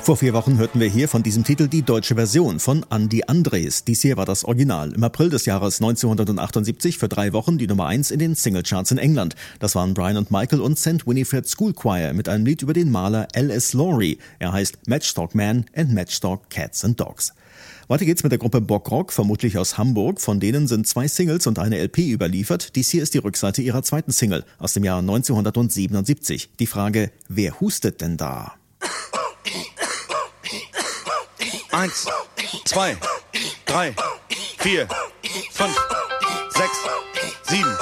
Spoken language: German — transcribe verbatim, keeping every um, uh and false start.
Vor vier Wochen hörten wir hier von diesem Titel die deutsche Version von Andy Andres. Dies hier war das Original. Im April des Jahres neunzehnhundertachtundsiebzig für drei Wochen die Nummer eins in den Singlecharts in England. Das waren Brian und Michael und Saint Winifred School Choir mit einem Lied über den Maler L S Laurie. Er heißt Matchstock Man and Matchstock Cats and Dogs. Weiter geht's mit der Gruppe Bock Rock, vermutlich aus Hamburg. Von denen sind zwei Singles und eine L P überliefert. Dies hier ist die Rückseite ihrer zweiten Single aus dem Jahr neunzehnhundertsiebenundsiebzig. Die Frage, wer hustet denn da? Eins, zwei, drei, vier, fünf, sechs, sieben.